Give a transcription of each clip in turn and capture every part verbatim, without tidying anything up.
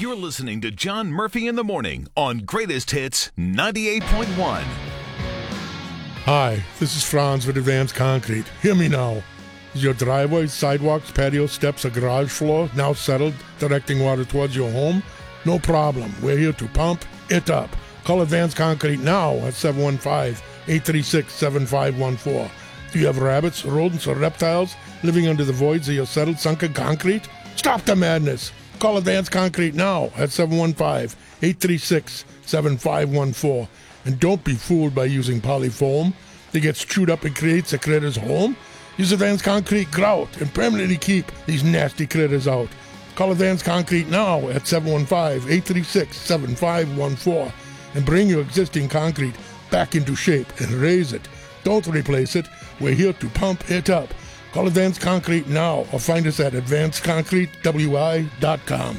You're listening to John Murphy in the Morning on Greatest Hits ninety-eight point one. Hi, this is Franz with Advanced Concrete. Hear me now. Is your driveway, sidewalks, patio steps, or garage floor now settled, directing water towards your home? No problem. We're here to pump it up. Call Advanced Concrete now at seven one five, eight three six, seven five one four. Do you have rabbits, rodents, or reptiles living under the voids of your settled, sunken concrete? Stop the madness. Call Advanced Concrete now at seven one five, eight three six, seven five one four. And don't be fooled by using polyfoam that gets chewed up and creates a critter's home. Use Advanced Concrete grout and permanently keep these nasty critters out. Call Advanced Concrete now at seven one five, eight three six, seven five one four and bring your existing concrete back into shape and raise it. Don't replace it. We're here to pump it up. Call Advanced Concrete now or find us at advanced concrete w i dot com.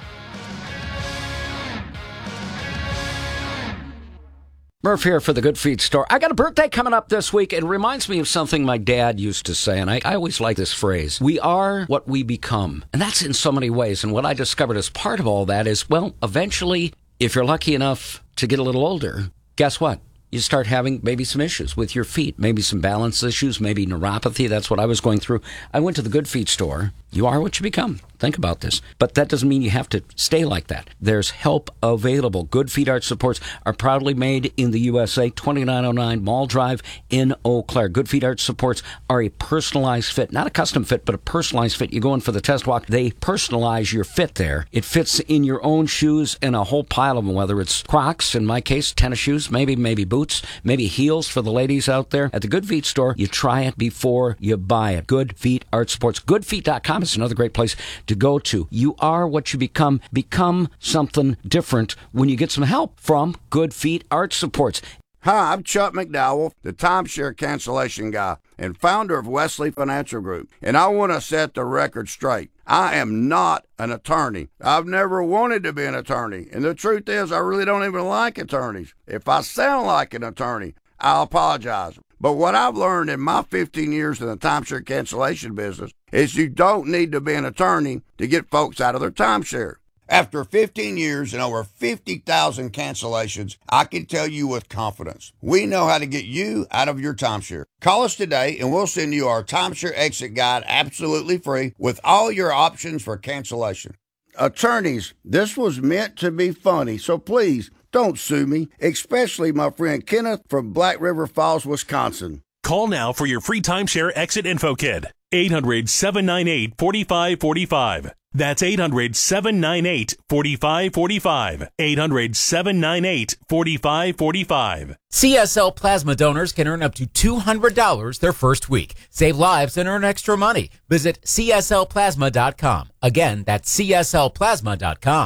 Murph here for the Good Feet Store. I got a birthday coming up this week. It reminds me of something my dad used to say, and I, I always like this phrase. We are what we become. And that's in so many ways. And what I discovered as part of all that is, well, eventually, if you're lucky enough to get a little older, guess what? You start having maybe some issues with your feet, maybe some balance issues, maybe neuropathy. That's what I was going through. I went to the Good Feet Store. You are what you become. Think about this. But that doesn't mean you have to stay like that. There's help available. Good Feet Arch Supports are proudly made in the U S A, twenty-nine oh nine Mall Drive in Eau Claire. Good Feet Arch Supports are a personalized fit, not a custom fit, but a personalized fit. You go in for the test walk, they personalize your fit there. It fits in your own shoes and a whole pile of them, whether it's Crocs, in my case, tennis shoes, maybe, maybe boots, maybe heels for the ladies out there. At the Good Feet Store, you try it before you buy it. Good Feet Arch Supports. good feet dot com is another great place to go to. You are what you become. Become something different when you get some help from Good Feet Arch Supports. Hi, I'm Chuck McDowell, the timeshare cancellation guy and founder of Wesley Financial Group, and I want to set the record straight. I am not an attorney. I've never wanted to be an attorney, and the truth is I really don't even like attorneys. If I sound like an attorney, I'll apologize. But what I've learned in my fifteen years in the timeshare cancellation business is you don't need to be an attorney to get folks out of their timeshare. After fifteen years and over fifty thousand cancellations, I can tell you with confidence, we know how to get you out of your timeshare. Call us today and we'll send you our timeshare exit guide absolutely free with all your options for cancellation. Attorneys, this was meant to be funny, so please don't sue me, especially my friend Kenneth from Black River Falls, Wisconsin. Call now for your free timeshare exit info kit. eight hundred, seven nine eight, four five four five. That's eight hundred, seven nine eight, four five four five. eight hundred, seven nine eight, four five four five. C S L Plasma donors can earn up to two hundred dollars their first week. Save lives and earn extra money. Visit C S L plasma dot com. Again, that's C S L plasma dot com.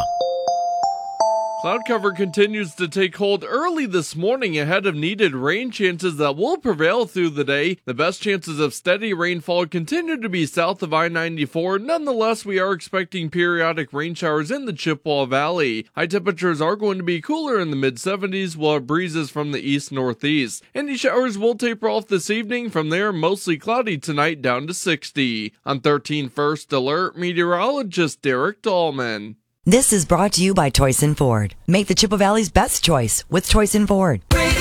Cloud cover continues to take hold early this morning ahead of needed rain chances that will prevail through the day. The best chances of steady rainfall continue to be south of I ninety-four. Nonetheless, we are expecting periodic rain showers in the Chippewa Valley. High temperatures are going to be cooler in the mid seventies, while breezes from the east-northeast. Any showers will taper off this evening. From there, mostly cloudy tonight down to sixty. On thirteen First Alert, meteorologist Derek Dahlman. This is brought to you by Toyson Ford. Make the Chippewa Valley's best choice with Toyson Ford.